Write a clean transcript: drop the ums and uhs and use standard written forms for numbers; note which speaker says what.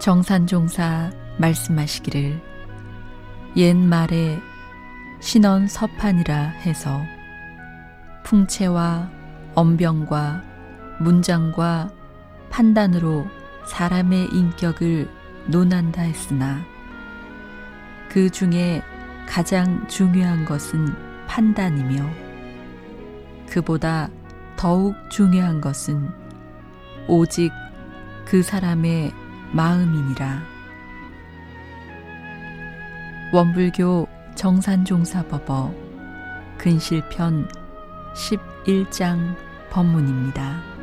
Speaker 1: 정산종사 말씀하시기를 옛말에 신원 서판이라 해서 풍채와 언병과 문장과 판단으로 사람의 인격을 논한다 했으나 그 중에 가장 중요한 것은 판단이며 그보다 더욱 중요한 것은 오직 그 사람의 마음이니라. 원불교 정산종사법어 근실편 11장 법문입니다.